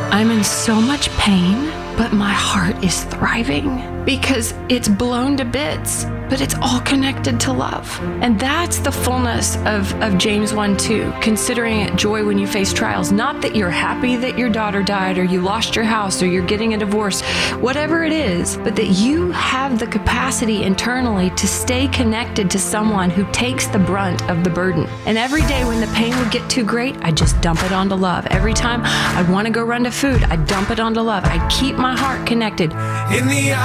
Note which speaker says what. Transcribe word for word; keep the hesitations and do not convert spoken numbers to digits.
Speaker 1: I'm in so much pain, but my heart is thriving because it's blown to bits, but it's all connected to love. And that's the fullness of, of James one two, considering it joy when you face trials. Not that you're happy that your daughter died or you lost your house or you're getting a divorce, whatever it is, but that you have the capacity internally to stay connected to someone who takes the brunt of the burden. And every day when the pain would get too great, I just dump it onto love. Every time I'd want to go run to food, I dump it onto love. I keep my heart connected.
Speaker 2: In the